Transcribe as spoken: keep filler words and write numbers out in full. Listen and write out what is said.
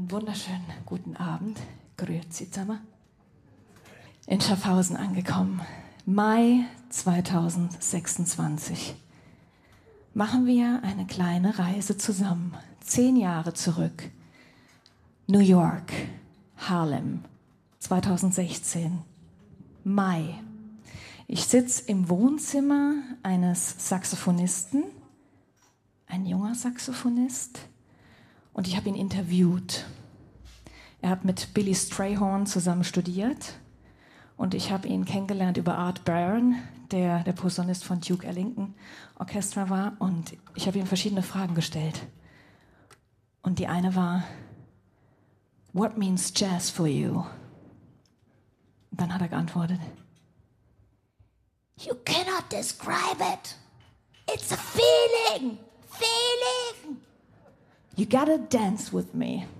Einen wunderschönen guten Abend. Grüezi zusammen. In Schaffhausen angekommen. Mai zweitausendsechsundzwanzig. Machen wir eine kleine Reise zusammen. Zehn Jahre zurück. New York, Harlem, zweitausendsechzehn. Mai. Ich sitze im Wohnzimmer eines Saxophonisten, ein junger Saxophonist, und ich habe ihn interviewt. Er hat mit Billy Strayhorn zusammen studiert und ich habe ihn kennengelernt über Art Barron, der der Posaunist von Duke Ellington Orchestra war, und ich habe ihm verschiedene Fragen gestellt. Und die eine war: What means jazz for you? Und dann hat er geantwortet: You cannot describe it. It's a feeling. Feeling. You gotta dance with me.